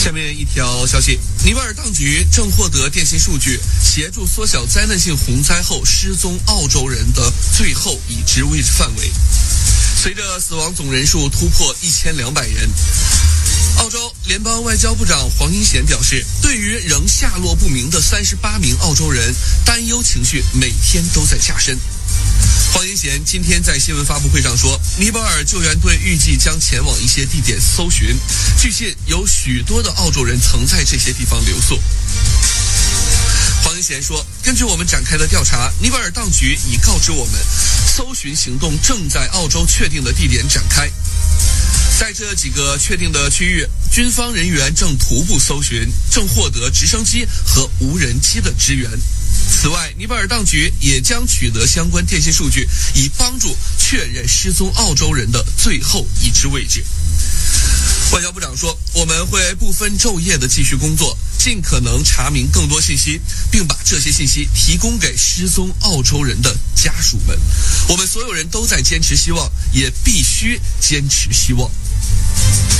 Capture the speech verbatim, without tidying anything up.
下面一条消息，尼泊尔当局正获得电信数据，协助缩小灾难性洪灾后失踪澳洲人的最后已知位置范围。随着死亡总人数突破一千两百人，澳洲联邦外交部长黄英贤表示，对于仍下落不明的三十八名澳洲人，担忧情绪每天都在加深。黄英贤今天在新闻发布会上说，尼泊尔救援队预计将前往一些地点搜寻，据信有许多的澳洲人曾在这些地方留宿。黄英贤说，根据我们展开的调查，尼泊尔当局已告知我们，搜寻行动正在澳洲确定的地点展开。在这几个确定的区域，军方人员正徒步搜寻，正获得直升机和无人机的支援。此外，尼泊尔当局也将取得相关电信数据，以帮助确认失踪澳洲人的最后已知位置。外交部长说，我们会不分昼夜地继续工作，尽可能查明更多信息，并把这些信息提供给失踪澳洲人的家属们。我们所有人都在坚持希望，也必须坚持希望。